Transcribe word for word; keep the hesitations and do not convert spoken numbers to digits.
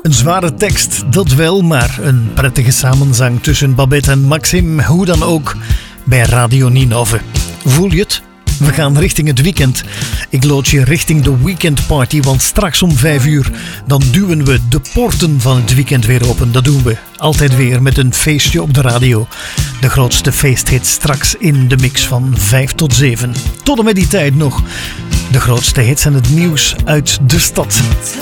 Een zware tekst, dat wel, maar een prettige samenzang tussen Babette en Maxim, hoe dan ook, bij Radio Ninove. Voel je het? We gaan richting het weekend. Ik lood je richting de weekendparty, want straks om vijf uur dan duwen we de poorten van het weekend weer open. Dat doen we altijd weer met een feestje op de radio. De grootste feesthit straks in de mix van vijf tot zeven. Tot en met die tijd nog de grootste hits en het nieuws uit de stad.